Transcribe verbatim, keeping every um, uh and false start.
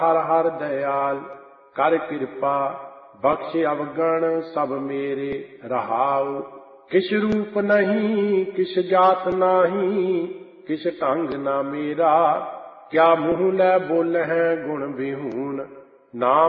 हर हर दयाल कर कृपा बख्श अवगण सब मेरे रहाउ। किस रूप नहीं किस जात नाही किस ढंग ना मेरा, क्या मुँह लै बोल है गुण बिहून। नाम